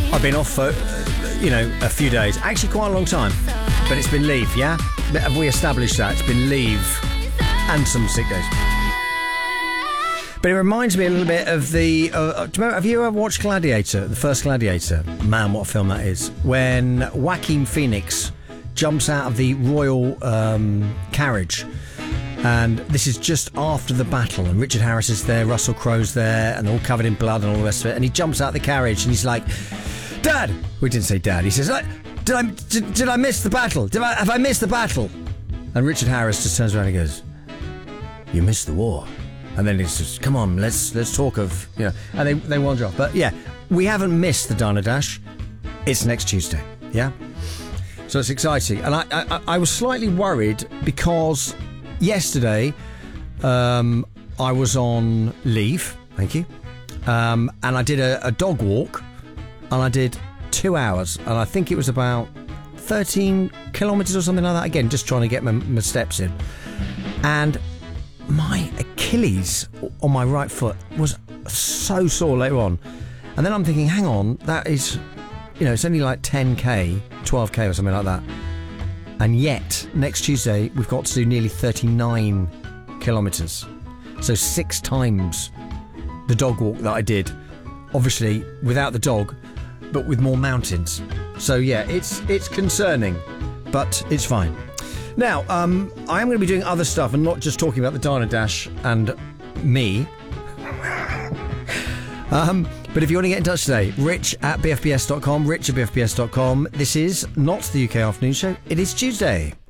I've been off for, a few days. Actually, quite a long time. But it's been leave, yeah? Have we established that? It's been leave and some sick days. But it reminds me a little bit of the... have you ever watched Gladiator, the first Gladiator? Man, what a film that is. When Joaquin Phoenix jumps out of the royal carriage, and this is just after the battle, and Richard Harris is there, Russell Crowe's there, and they're all covered in blood and all the rest of it, and he jumps out the carriage and he's like, Dad! We didn't say Dad. He says, did I miss the battle? Have I missed the battle? And Richard Harris just turns around and goes, you missed the war. And then he says, come on, let's talk of, and they wander off. But yeah, we haven't missed the Diner Dash. It's next Tuesday, yeah? So it's exciting. And I was slightly worried because yesterday I was on leave, thank you, and I did a dog walk, and I did 2 hours, and I think it was about 13 kilometres or something like that. Again, just trying to get my steps in. And my Achilles on my right foot was so sore later on. And then I'm thinking, hang on, that is, it's only like 10k, 12k or something like that. And yet, next Tuesday, we've got to do nearly 39 kilometres. So 6 times the dog walk that I did. Obviously, without the dog, but with more mountains. So yeah, it's concerning, but it's fine. Now, I am going to be doing other stuff and not just talking about the Diner Dash and me. But if you want to get in touch today, rich@bfbs.com, rich@bfbs.com. This is not the UK Afternoon Show. It is Tuesday.